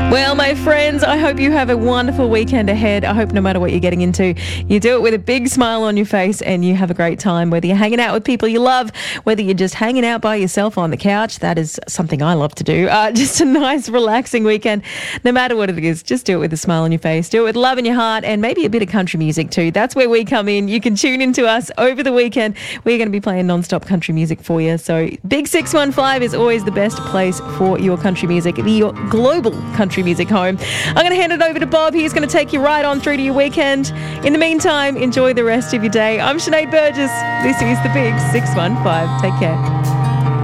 Well, my friends, I hope you have a wonderful weekend ahead. I hope no matter what you're getting into, you do it with a big smile on your face and you have a great time, whether you're hanging out with people you love, whether you're just hanging out by yourself on the couch. That is something I love to do. Just a nice, relaxing weekend. No matter what it is, just do it with a smile on your face. Do it with love in your heart and maybe a bit of country music too. That's where we come in. You can tune into us over the weekend. We're going to be playing non-stop country music for you. So Big 615 is always the best place for your country music, your global country music home. I'm going to hand it over to Bob. He's going to take you right on through to your weekend. In the meantime, enjoy the rest of your day. I'm Sinead Burgess. This is the Big 615. Take care.